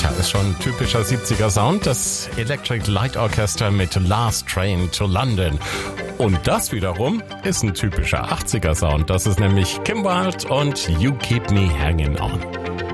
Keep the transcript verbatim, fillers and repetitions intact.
Tja, ist schon ein typischer siebziger Sound, das Electric Light Orchestra mit Last Train to London. Und das wiederum ist ein typischer achtziger Sound. Das ist nämlich Kim Wilde und You Keep Me Hanging On.